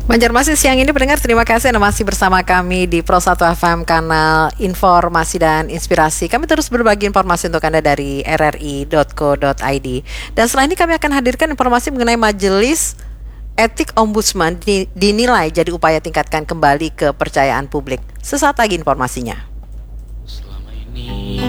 Banjarmasin siang ini pendengar, terima kasih Anda masih bersama kami di Pro 1 FM kanal Informasi dan Inspirasi. Kami terus berbagi informasi untuk Anda dari rri.co.id. Dan setelah ini kami akan hadirkan informasi mengenai Majelis Etik Ombudsman dinilai jadi upaya tingkatkan kembali kepercayaan publik. Sesaat lagi informasinya. Selama ini